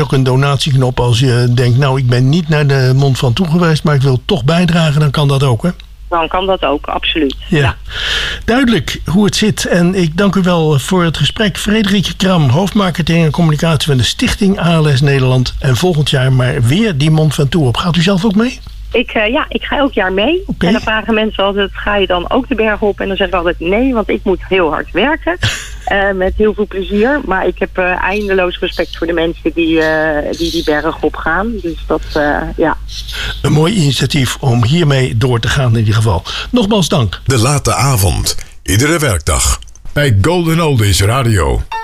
Ook een donatieknop als je denkt, nou ik ben niet naar de Mont Ventoux geweest, maar ik wil toch bijdragen, dan kan dat ook, hè? Dan kan dat ook, absoluut. Ja. Duidelijk hoe het zit. En ik dank u wel voor het gesprek. Frederike Kram, hoofdmarketing en communicatie van de Stichting ALS Nederland. En volgend jaar maar weer die Mont Ventoux op. Gaat u zelf ook mee? Ik ga elk jaar mee. Okay. En dan vragen mensen altijd, ga je dan ook de berg op? En dan zeg ik altijd nee, want ik moet heel hard werken. Met heel veel plezier. Maar ik heb eindeloos respect voor de mensen die berg op gaan. Dus dat, ja. Een mooi initiatief om hiermee door te gaan in ieder geval. Nogmaals dank. De late avond. Iedere werkdag. Bij Golden Oldies Radio.